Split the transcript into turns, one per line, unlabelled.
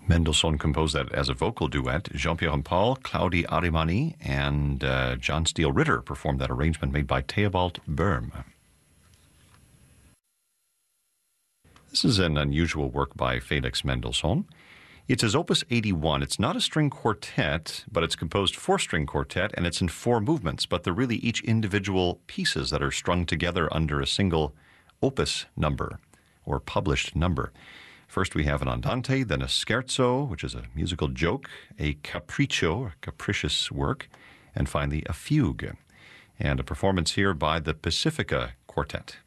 Mendelssohn composed that as a vocal duet. Jean-Pierre and Paul, Claudie Arimani, and John Steele Ritter performed that arrangement made by Theobald Böhm. This is an unusual work by Felix Mendelssohn. It's his Opus 81. It's not a string quartet, but it's composed for string quartet, and it's in 4 movements, but they're really each individual pieces that are strung together under a single opus number or published number. First we have an andante, then a scherzo, which is a musical joke, a capriccio, a capricious work, and finally a fugue. And a performance here by the Pacifica Quartet.